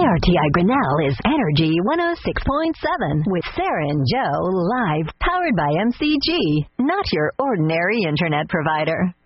KRTI Grinnell is Energy 106.7 with Sarah and Joe live, powered by MCG, not your ordinary internet provider.